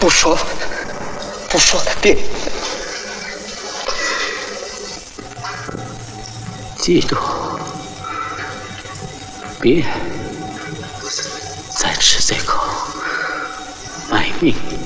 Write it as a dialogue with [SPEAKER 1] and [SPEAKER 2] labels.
[SPEAKER 1] 不说了，不说了，爹。
[SPEAKER 2] 记住，别再吃这口卖命